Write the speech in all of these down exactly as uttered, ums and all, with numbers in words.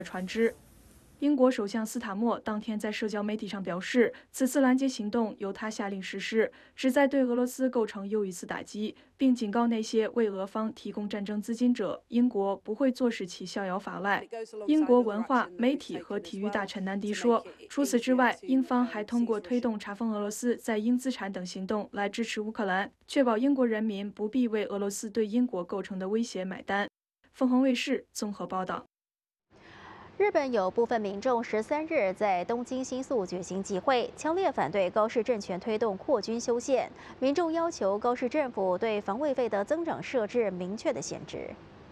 船只。英国首相斯塔默当天在社交媒体上表示，此次拦截行动由他下令实施，旨在对俄罗斯构成又一次打击，并警告那些为俄方提供战争资金者，英国不会坐视其逍遥法外。英国文化、媒体和体育大臣南迪说，除此之外，英方还通过推动查封俄罗斯在英资产等行动来支持乌克兰，确保英国人民不必为俄罗斯对英国构成的威胁买单。凤凰卫视综合报道。 日本有部分民众十三日在东京新宿举行集会，强烈反对高市政权推动扩军修宪。民众要求高市政府对防卫费的增长设置明确的限制。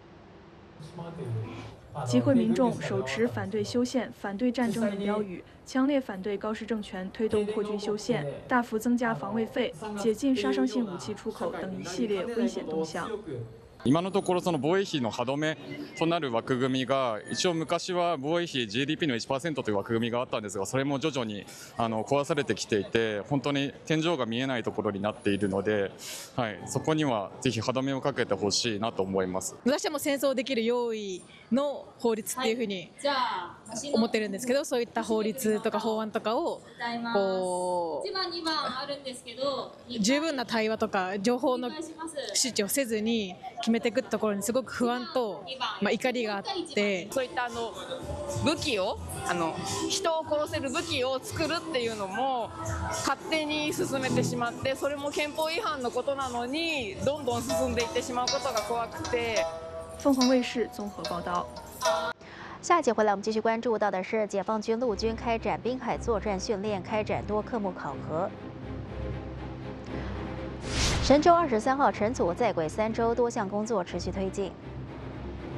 集会民众手持反对修宪、反对战争等标语，强烈反对高市政权推動扩军修宪、大幅增加防卫费、解禁杀傷性武器出口等一系列危险动向。 今のところその防衛費の歯止めとなる枠組みが一応昔は防衛費 ジーディーピー の いちパーセント という枠組みがあったんですがそれも徐々にあの壊されてきていて本当に天井が見えないところになっているので、はい、そこにはぜひ歯止めをかけてほしいなと思います。 私はもう戦争できる用意の法律っていうふうに思ってるんですけど、そういった法律とか法案とかをこう十分な対話とか情報の周知をせずに 決めていくところにすごく不安と、まあ、怒りがあって、 そういったあの武器をあの人を殺せる武器を作るっていうのも勝手に進めてしまって、それも憲法違反のことなのにどんどん進んでいってしまうことが怖くて。 凤凰卫视综合报道。 下一节回来，我们继续关注到的是解放军陆军开展滨海作战训练，开展多科目考核。神舟二十三号乘组在轨三周，多项工作持续推进。